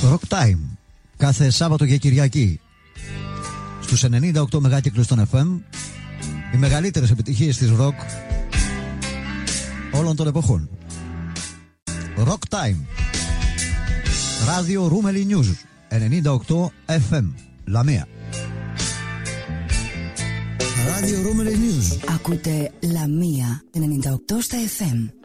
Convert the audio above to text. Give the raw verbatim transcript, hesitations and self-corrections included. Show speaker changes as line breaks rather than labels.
Rock Time, κάθε Σάββατο και Κυριακή στους ενενήντα οκτώ μεγάκυκλους των εφ εμ, οι μεγαλύτερες επιτυχίες της rock όλων των εποχών. Rock Time, ράδιο Ρούμελι News, ενενήντα οκτώ εφ εμ, Λαμία. Ράδιο Ρούμελι News.
Ακούτε Λαμία ενενήντα οκτώ στα εφ εμ.